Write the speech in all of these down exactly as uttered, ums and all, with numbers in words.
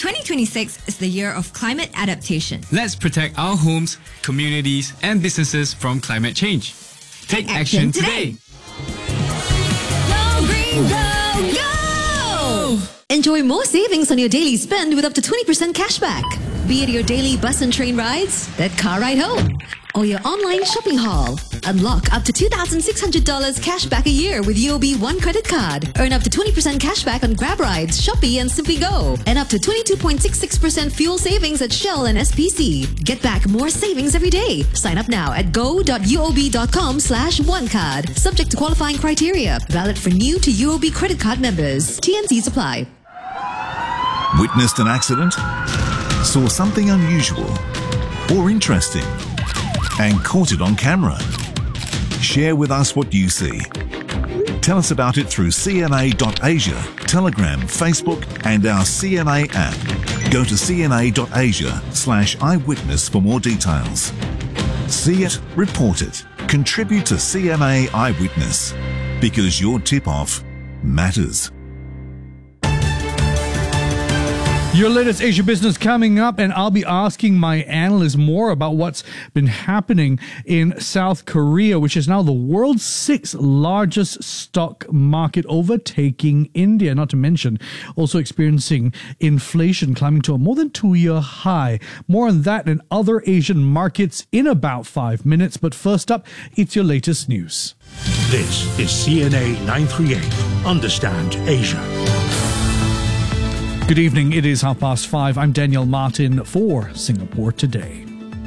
twenty twenty-six is the year of climate adaptation. Let's protect our homes, communities, and businesses from climate change. Take, Take action, action today. Go green, go, go! Enjoy more savings on your daily spend with up to twenty percent cashback. Be it your daily bus and train rides, that car ride home, or your online shopping haul. Unlock up to two thousand six hundred dollars cash back a year with U O B One credit card. Earn up to twenty percent cash back on Grab rides, Shopee and Simply Go. And up to twenty-two point six six percent fuel savings at Shell and S P C. Get back more savings every day. Sign up now at go.uob.com slash onecard. Subject to qualifying criteria. Valid for new to U O B credit card members. T N Cs apply. Witnessed an accident? Saw something unusual or interesting and caught it on camera? Share with us what you see. Tell us about it through c n a dot asia, Telegram, Facebook and our C N A app. Go to c n a dot asia slash eyewitness for more details. See it, report it. Contribute to C N A Eyewitness because your tip-off matters. Your latest Asia business coming up, and I'll be asking my analyst more about what's been happening in South Korea, which is now the world's sixth largest stock market, overtaking India, not to mention also experiencing inflation climbing to a more than two-year high. More on that and other Asian markets in about five minutes. But first up, it's your latest news. This is C N A nine thirty-eight. Understand Asia. Good evening, it is half past five. I'm Daniel Martin for Singapore Today.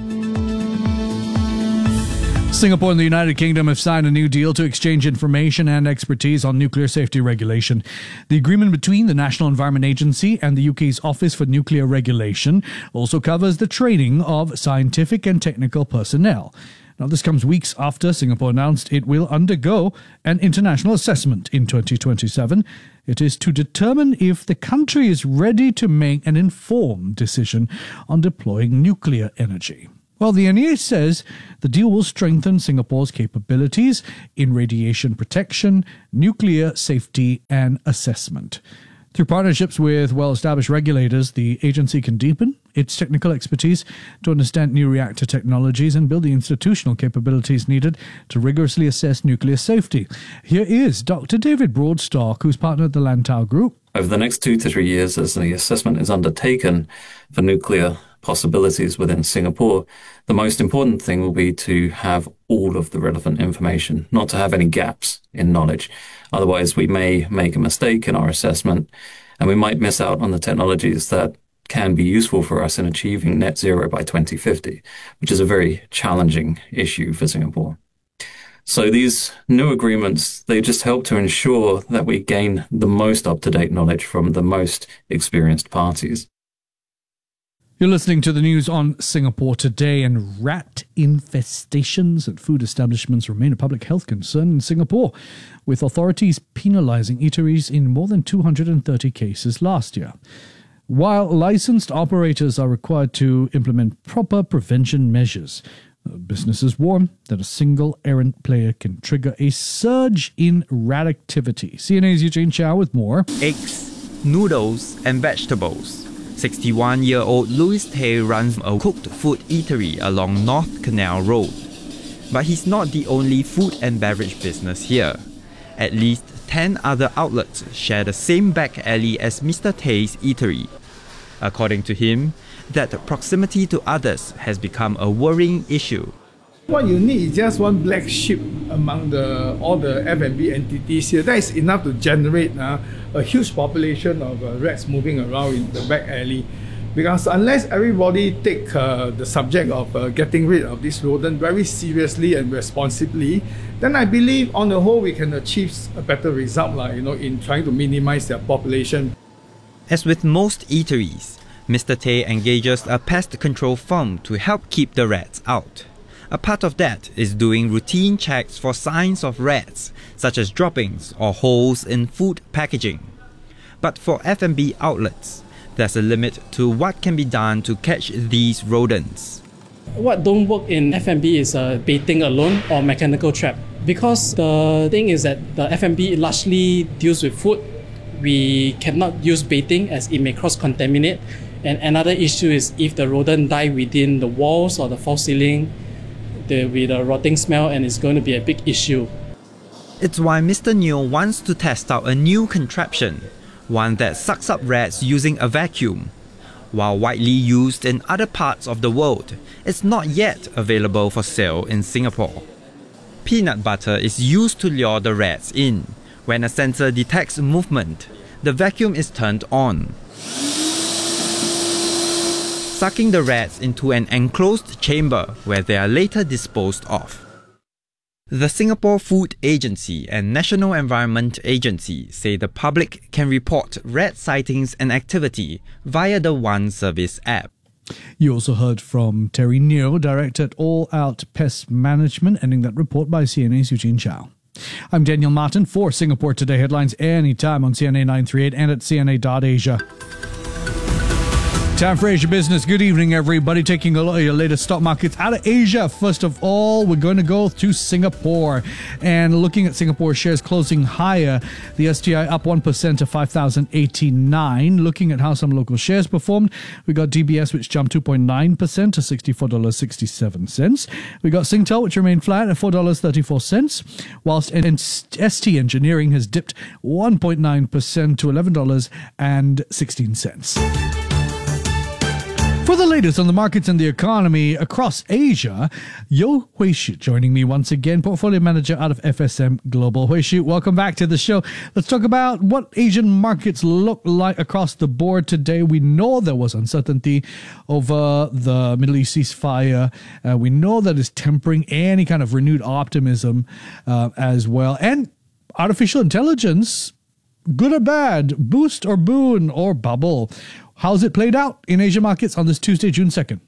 Singapore and the United Kingdom have signed a new deal to exchange information and expertise on nuclear safety regulation. The agreement between the National Environment Agency and the U K's Office for Nuclear Regulation also covers the training of scientific and technical personnel. Now, this comes weeks after Singapore announced it will undergo an international assessment in twenty twenty-seven. It is to determine if the country is ready to make an informed decision on deploying nuclear energy. Well, the N E A says the deal will strengthen Singapore's capabilities in radiation protection, nuclear safety and assessment. Through partnerships with well-established regulators, the agency can deepen its technical expertise to understand new reactor technologies and build the institutional capabilities needed to rigorously assess nuclear safety. Here is Doctor David Broadstock, who's partnered the Lantau Group. Over the next two to three years, as the assessment is undertaken for nuclear possibilities within Singapore, the most important thing will be to have all of the relevant information, not to have any gaps in knowledge. Otherwise, we may make a mistake in our assessment and we might miss out on the technologies that can be useful for us in achieving net zero by twenty fifty, which is a very challenging issue for Singapore. So these new agreements, they just help to ensure that we gain the most up-to-date knowledge from the most experienced parties. You're listening to the news on Singapore Today, and rat infestations at food establishments remain a public health concern in Singapore, with authorities penalising eateries in more than two hundred thirty cases last year. While licensed operators are required to implement proper prevention measures, businesses warn that a single errant player can trigger a surge in rat activity. C N A's Eugene Chow with more. Eggs, noodles and vegetables. sixty-one-year-old Louis Tay runs a cooked food eatery along North Canal Road. But he's not the only food and beverage business here. At least ten other outlets share the same back alley as Mister Tay's eatery. According to him, that proximity to others has become a worrying issue. What you need is just one black sheep among the all the F and B entities here. That is enough to generate uh, a huge population of uh, rats moving around in the back alley. Because unless everybody take uh, the subject of uh, getting rid of this rodent very seriously and responsibly, then I believe on the whole we can achieve a better result, like, you know, in trying to minimize their population. As with most eateries, Mister Tay engages a pest control firm to help keep the rats out. A part of that is doing routine checks for signs of rats, such as droppings or holes in food packaging. But for F and B outlets, there's a limit to what can be done to catch these rodents. What don't work in F and B is uh, baiting alone or mechanical trap. Because the thing is that the F and B largely deals with food. We cannot use baiting as it may cross-contaminate. And another issue is if the rodent die within the walls or the false ceiling, there will be the rotting smell and it's going to be a big issue. It's why Mister Neo wants to test out a new contraption, one that sucks up rats using a vacuum. While widely used in other parts of the world, it's not yet available for sale in Singapore. Peanut butter is used to lure the rats in. When a sensor detects movement, the vacuum is turned on, sucking the rats into an enclosed chamber where they are later disposed of. The Singapore Food Agency and National Environment Agency say the public can report rat sightings and activity via the One Service app. You also heard from Terry Neo, Director at All Out Pest Management, ending that report by C N A's Eugene Chow. I'm Daniel Martin for Singapore Today headlines anytime on C N A nine thirty-eight and at C N A dot Asia. Time for Asia Business. Good evening, everybody. Taking a look at your latest stock markets out of Asia. First of all, we're going to go to Singapore. And looking at Singapore shares closing higher, the S T I up one percent to five thousand eighty-nine. Looking at how some local shares performed, we got D B S, which jumped two point nine percent to sixty-four dollars and sixty-seven cents. We got Singtel, which remained flat at four dollars and thirty-four cents, whilst S T Engineering has dipped one point nine percent to eleven dollars and sixteen cents. For the latest on the markets and the economy across Asia, Yo Hui-Shi joining me once again, Portfolio Manager out of F S M Global. Hui-Shi, welcome back to the show. Let's talk about what Asian markets look like across the board today. We know there was uncertainty over the Middle East ceasefire. Uh, we know that is tempering any kind of renewed optimism uh, as well. And artificial intelligence, good or bad, boost or boon or bubble. How's it played out in Asian markets on this Tuesday, June second?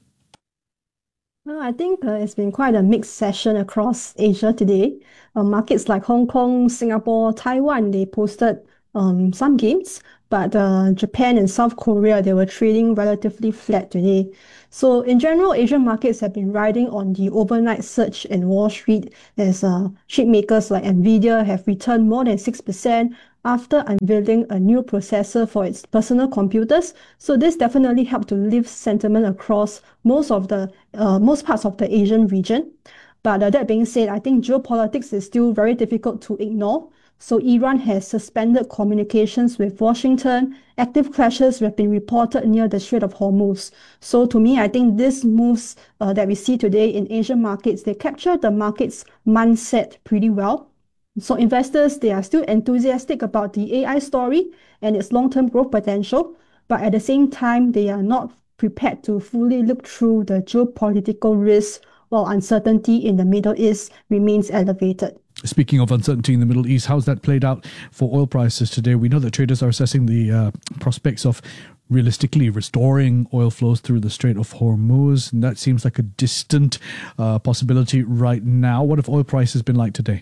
Well, I think uh, it's been quite a mixed session across Asia today. Uh, markets like Hong Kong, Singapore, Taiwan, they posted um, some gains, but uh, Japan and South Korea, they were trading relatively flat today. So in general, Asian markets have been riding on the overnight surge in Wall Street as uh, chip makers like Nvidia have returned more than six percent after unveiling a new processor for its personal computers. So this definitely helped to lift sentiment across most of the uh, most parts of the Asian region. But uh, that being said, I think geopolitics is still very difficult to ignore. So Iran has suspended communications with Washington. Active clashes have been reported near the Strait of Hormuz. So to me, I think these moves uh, that we see today in Asian markets, they capture the market's mindset pretty well. So investors, they are still enthusiastic about the A I story and its long-term growth potential, but at the same time, they are not prepared to fully look through the geopolitical risks while uncertainty in the Middle East remains elevated. Speaking of uncertainty in the Middle East, how's that played out for oil prices today? We know that traders are assessing the uh, prospects of realistically restoring oil flows through the Strait of Hormuz, and that seems like a distant uh, possibility right now. What have oil prices been like today?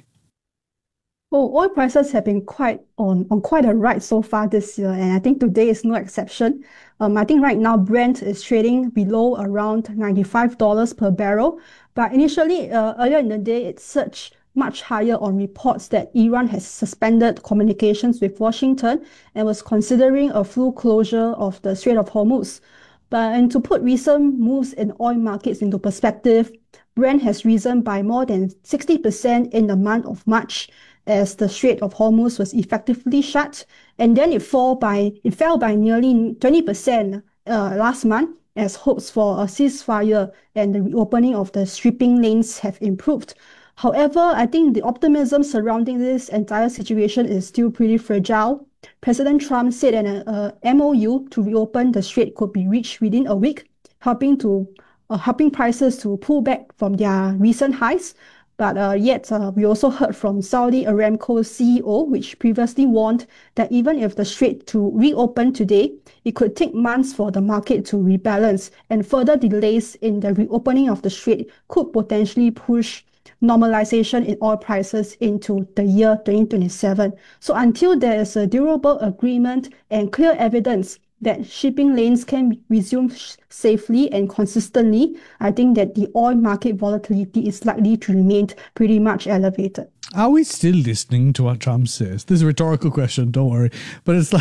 Well, oil prices have been quite on, on quite a ride so far this year, and I think today is no exception. Um, I think right now Brent is trading below around ninety-five dollars per barrel, but initially, uh, earlier in the day, it surged much higher on reports that Iran has suspended communications with Washington and was considering a full closure of the Strait of Hormuz. But and to put recent moves in oil markets into perspective, Brent has risen by more than sixty percent in the month of March, as the Strait of Hormuz was effectively shut, and then it fall by it fell by nearly twenty percent uh, last month as hopes for a ceasefire and the reopening of the shipping lanes have improved. However, I think the optimism surrounding this entire situation is still pretty fragile. President Trump said an uh, M O U to reopen the strait could be reached within a week, helping to uh, helping prices to pull back from their recent highs. But uh, yet, uh, we also heard from Saudi Aramco's C E O, which previously warned that even if the strait to reopen today, it could take months for the market to rebalance, and further delays in the reopening of the strait could potentially push normalization in oil prices into the year twenty twenty-seven. So until there is a durable agreement and clear evidence that shipping lanes can resume safely and consistently, I think that the oil market volatility is likely to remain pretty much elevated. Are we still listening to what Trump says? This is a rhetorical question, don't worry. But it's like,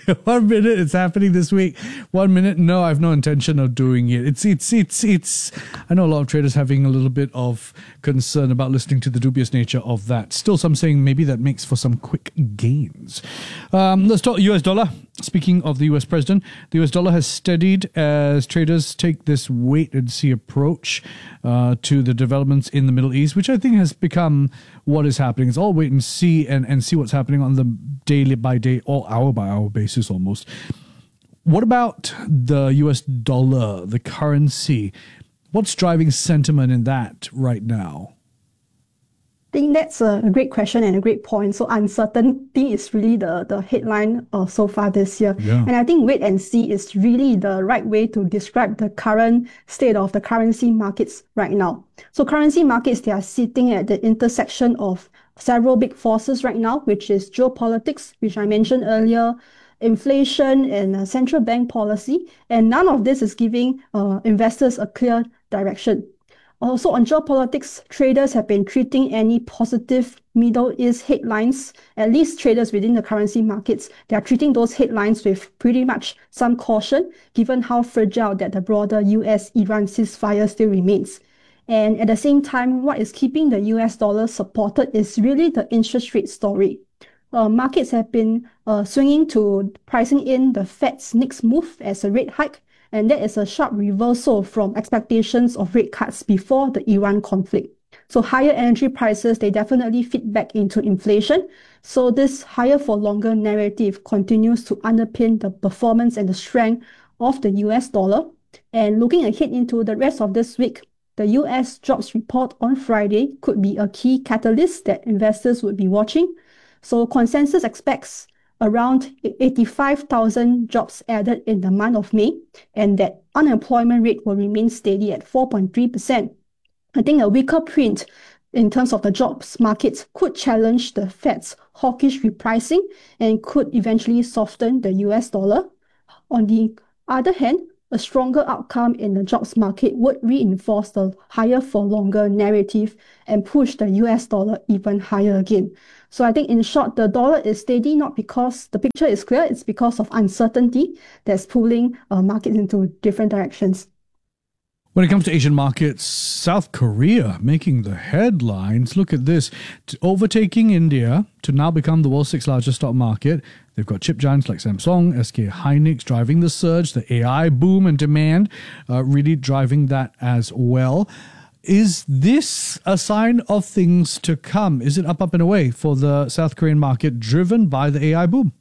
One minute it's happening this week. One minute, no, I have no intention of doing it. It's, it's, it's, it's, I know a lot of traders having a little bit of concern about listening to the dubious nature of that. Still, some saying maybe that makes for some quick gains. Um, let's talk U S dollar. Speaking of the U S president, the U S dollar has steadied as traders take this wait and see approach uh, to the developments in the Middle East, which I think has become what is happening. It's all wait and see and, and see what's happening on the daily by day or hour by hour basis almost. What about the U S dollar, the currency? What's driving sentiment in that right now? I think that's a great question and a great point. So uncertainty is really the, the headline uh, so far this year. Yeah. And I think wait and see is really the right way to describe the current state of the currency markets right now. So currency markets, they are sitting at the intersection of several big forces right now, which is geopolitics, which I mentioned earlier, inflation and uh, central bank policy. And none of this is giving uh, investors a clear direction. Also on geopolitics, traders have been treating any positive Middle East headlines, at least traders within the currency markets, they are treating those headlines with pretty much some caution, given how fragile that the broader U S-Iran ceasefire still remains. And at the same time, what is keeping the U S dollar supported is really the interest rate story. Uh, markets have been uh, swinging to pricing in the Fed's next move as a rate hike, and that is a sharp reversal from expectations of rate cuts before the Iran conflict. So higher energy prices, they definitely feed back into inflation. So this higher for longer narrative continues to underpin the performance and the strength of the U S dollar. And looking ahead into the rest of this week, the U S jobs report on Friday could be a key catalyst that investors would be watching. So consensus expects around eighty-five thousand jobs added in the month of May, and that unemployment rate will remain steady at four point three percent. I think a weaker print in terms of the jobs market could challenge the Fed's hawkish repricing and could eventually soften the U S dollar. On the other hand, a stronger outcome in the jobs market would reinforce the higher for longer narrative and push the U S dollar even higher again. So I think in short, the dollar is steady not because the picture is clear, it's because of uncertainty that's pulling uh, markets into different directions. When it comes to Asian markets, South Korea making the headlines. Look at this. Overtaking India to now become the world's sixth largest stock market. They've got chip giants like Samsung, S K Hynix driving the surge, the A I boom and demand uh, really driving that as well. Is this a sign of things to come? Is it up, up and away for the South Korean market driven by the A I boom?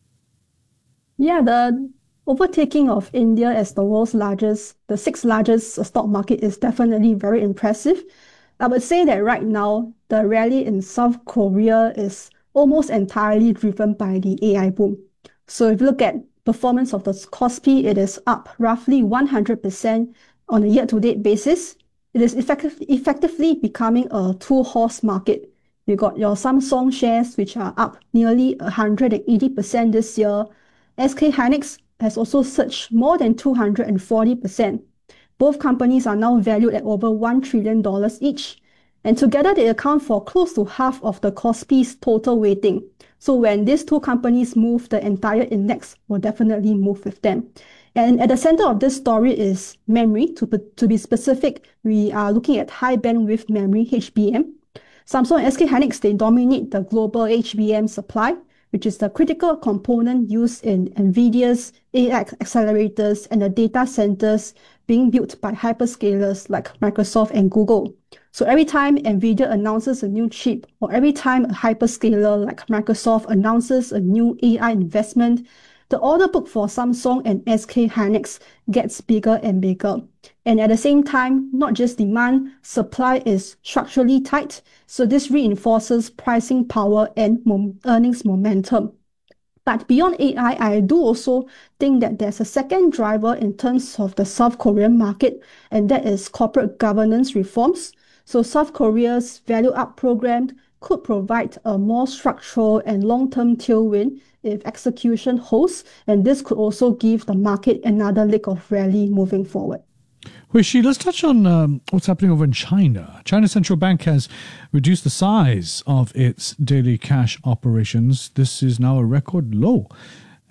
Yeah, the overtaking of India as the world's largest, the sixth largest stock market is definitely very impressive. I would say that right now, the rally in South Korea is almost entirely driven by the A I boom. So if you look at performance of the Kospi, it is up roughly one hundred percent on a year-to-date basis. It is effective, effectively becoming a two-horse market. You got your Samsung shares, which are up nearly one hundred eighty percent this year. S K Hynix has also surged more than two hundred forty percent. Both companies are now valued at over one trillion dollars each. And together they account for close to half of the Kospi's total weighting. So when these two companies move, the entire index will definitely move with them. And at the center of this story is memory. To, to be specific, we are looking at high bandwidth memory, H B M. Samsung and S K Hynix, they dominate the global H B M supply, which is the critical component used in NVIDIA's A I accelerators and the data centers being built by hyperscalers like Microsoft and Google. So every time NVIDIA announces a new chip, or every time a hyperscaler like Microsoft announces a new A I investment, the order book for Samsung and S K Hynix gets bigger and bigger. And at the same time, not just demand, supply is structurally tight. So this reinforces pricing power and mom- earnings momentum. But beyond A I, I do also think that there's a second driver in terms of the South Korean market, and that is corporate governance reforms. So South Korea's Value Up program could provide a more structural and long-term tailwind if execution holds, and this could also give the market another leg of rally moving forward. Huishi, let's touch on um, what's happening over in China. China's central bank has reduced the size of its daily cash operations. This is now a record low.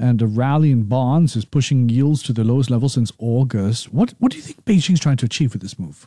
and a rally in bonds is pushing yields to the lowest level since August. What what do you think Beijing's trying to achieve with this move?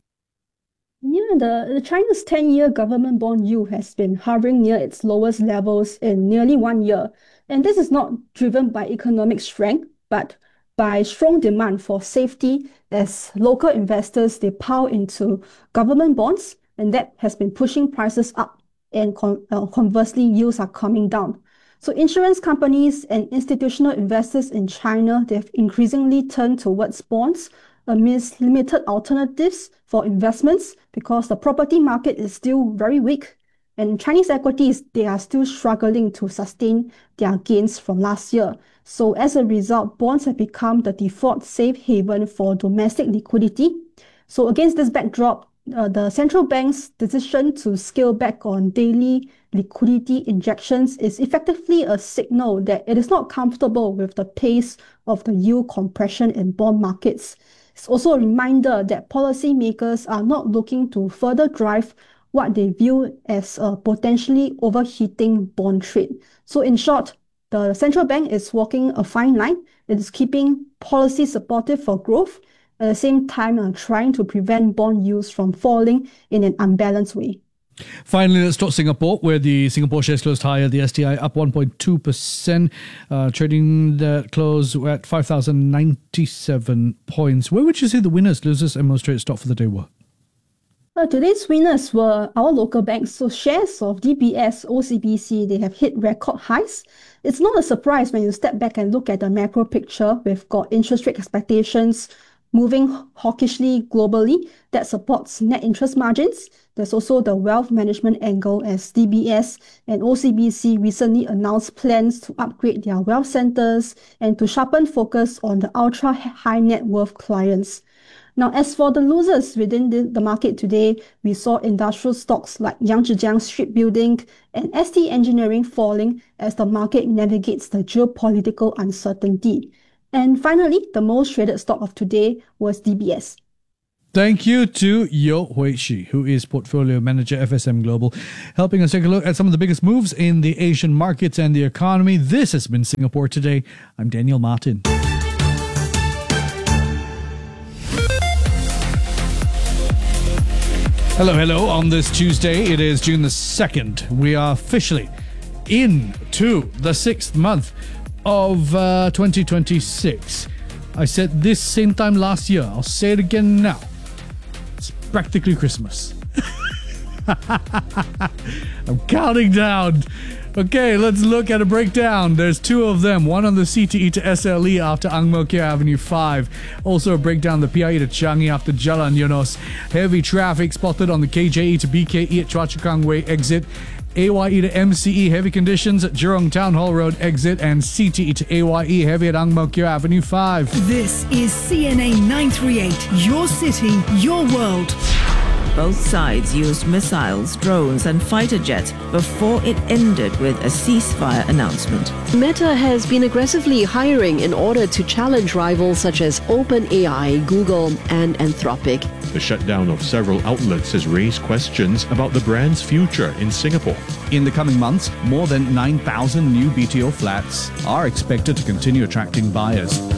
Yeah, the, the China's ten-year government bond yield has been hovering near its lowest levels in nearly one year. And this is not driven by economic strength, but by strong demand for safety as local investors, they pile into government bonds, and that has been pushing prices up, and con- uh, conversely, yields are coming down. So insurance companies and institutional investors in China, they've increasingly turned towards bonds amidst limited alternatives for investments because the property market is still very weak. And Chinese equities, they are still struggling to sustain their gains from last year. So as a result, bonds have become the default safe haven for domestic liquidity. So against this backdrop, uh, the central bank's decision to scale back on daily liquidity injections is effectively a signal that it is not comfortable with the pace of the yield compression in bond markets. It's also a reminder that policymakers are not looking to further drive what they view as a potentially overheating bond trade. So in short, the central bank is walking a fine line. It is keeping policy supportive for growth, at the same time uh, trying to prevent bond yields from falling in an unbalanced way. Finally, let's talk Singapore, where the Singapore shares closed higher. The S T I up one point two percent, uh, trading the close at five thousand ninety-seven points. Where would you say the winners, losers, and most traded stock for the day were? Uh, today's winners were our local banks. So shares of D B S, O C B C, they have hit record highs. It's not a surprise when you step back and look at the macro picture. We've got interest rate expectations moving hawkishly globally. That supports net interest margins. There's also the wealth management angle as D B S and O C B C recently announced plans to upgrade their wealth centers and to sharpen focus on the ultra high net worth clients. Now, as for the losers within the, the market today, we saw industrial stocks like Yangzhijiang Shipbuilding and S T Engineering falling as the market navigates the geopolitical uncertainty. And finally, the most traded stock of today was D B S. Thank you to Yo Hui Shi, who is Portfolio Manager F S M Global, helping us take a look at some of the biggest moves in the Asian markets and the economy. This has been Singapore Today. I'm Daniel Martin. Hello, hello. On this Tuesday, it is June the second. We are officially into the sixth month of uh, twenty twenty-six. I said this same time last year. I'll say it again now. It's practically Christmas. I'm counting down. Okay, let's look at a breakdown. There's two of them. One on the C T E to S L E after Ang Mo Kio Avenue five. Also a breakdown the P I E to Changi after Jalan Eunos. Heavy traffic spotted on the K J E to B K E at Choa Chu Kang Way exit. A Y E to M C E heavy conditions at Jurong Town Hall Road exit, and C T E to A Y E heavy at Ang Mo Kio Avenue five. This is C N A nine thirty-eight, your city, your world. Both sides used missiles, drones and fighter jets before it ended with a ceasefire announcement. Meta has been aggressively hiring in order to challenge rivals such as OpenAI, Google and Anthropic. The shutdown of several outlets has raised questions about the brand's future in Singapore. In the coming months, more than nine thousand new B T O flats are expected to continue attracting buyers.